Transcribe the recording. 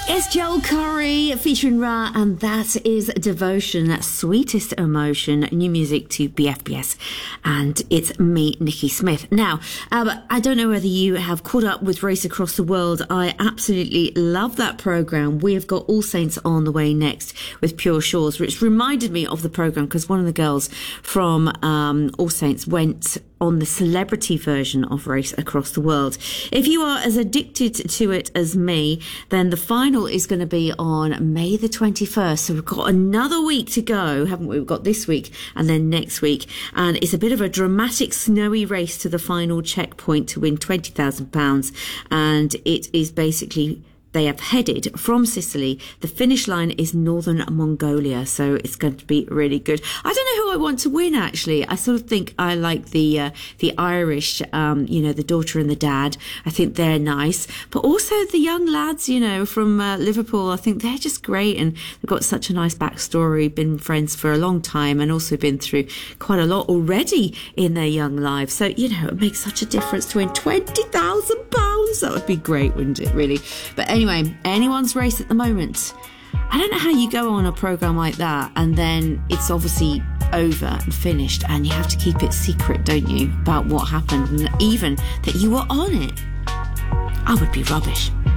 It's Joel Corry featuring Ra, and that is Devotion, that Sweetest Emotion, new music to BFBS, and it's me, Nikki Smith. Now, I don't know whether you have caught up with Race Across the World. I absolutely love that programme. We've got All Saints on the way next with Pure Shores, which reminded me of the programme because one of the girls from All Saints went on the celebrity version of Race Across the World. If you are as addicted to it as me, then the final is going to be on May the 21st. So we've got another week to go, haven't we? We've got this week and then next week. And it's a bit of a dramatic snowy race to the final checkpoint to win £20,000. And it is basically... they have headed from Sicily. The finish line is northern Mongolia, so it's going to be really good. I don't know who I want to win, actually. I sort of think I like the Irish, the daughter and the dad. I think they're nice. But also the young lads, from Liverpool, I think they're just great. And they've got such a nice backstory, been friends for a long time and also been through quite a lot already in their young lives. So, it makes such a difference to win £20,000. That would be great, wouldn't it, really? But anyway, anyone's race at the moment. I don't know how you go on a programme like that and then it's obviously over and finished and you have to keep it secret, don't you, about what happened and even that you were on it. I would be rubbish.